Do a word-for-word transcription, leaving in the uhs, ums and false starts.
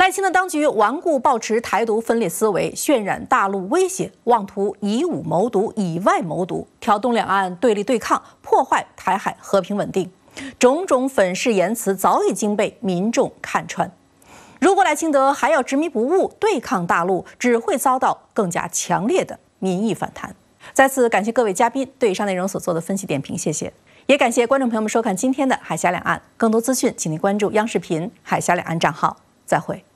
赖清德当局顽固抱持台独分裂思维，渲染大陆威胁，妄图以武谋独、以外谋独，挑动两岸对立对抗，破坏台海和平稳定。种种粉饰言辞早已经被民众看穿。如果赖清德还要执迷不悟，对抗大陆，只会遭到更加强烈的民意反弹。再次感谢各位嘉宾对以上内容所做的分析点评，谢谢。也感谢观众朋友们收看今天的海峡两岸，更多资讯请您关注央视频海峡两岸账号。再会。